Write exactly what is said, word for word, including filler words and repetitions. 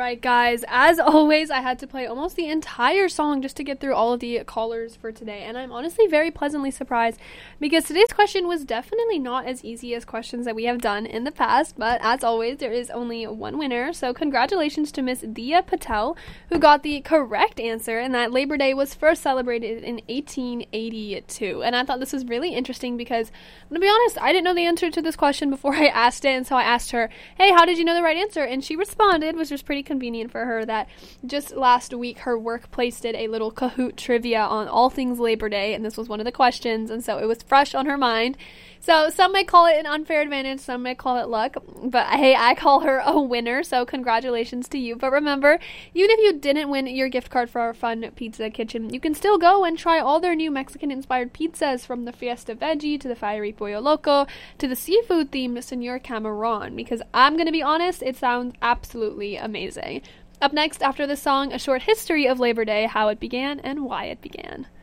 right, guys, as always, I had to play almost the entire song just to get through all of the callers for today, and I'm honestly very pleasantly surprised because today's question was definitely not as easy as questions that we have done in the past, but as always, there is only one winner, so congratulations to Miss Dia Patel, who got the correct answer, and that Labor Day was first celebrated in eighteen eighty-two, and I thought this was really interesting because, I'm gonna be honest, I didn't know the answer to this question before I asked it, and so I asked her, hey, how did you know the right answer? And she responded, which was pretty convenient for her, that just last week her workplace did a little Kahoot trivia on all things Labor Day, and this was one of the questions, and so it was fresh on her mind. So some might call it an unfair advantage, some might call it luck, but hey, I call her a winner, so congratulations to you. But remember, even if you didn't win your gift card for our fun pizza kitchen, you can still go and try all their new Mexican-inspired pizzas, from the Fiesta Veggie to the Fiery Pollo Loco to the seafood-themed Senor Cameron, because I'm going to be honest, it sounds absolutely amazing. Up next, after the song, a short history of Labor Day, how it began and why it began.